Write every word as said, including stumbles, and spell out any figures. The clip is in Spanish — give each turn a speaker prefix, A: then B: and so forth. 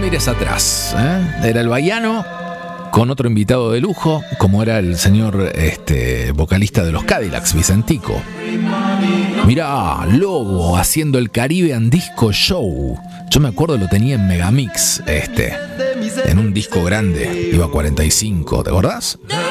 A: mires atrás, ¿eh? Era el Baiano con otro invitado de lujo, como era el señor este, vocalista de los Cadillacs, Vicentico. Mirá, Lobo haciendo el Caribbean Disco Show. Yo me acuerdo, lo tenía en Megamix, este, en un disco grande, iba a cuarenta y cinco, ¿te acordás?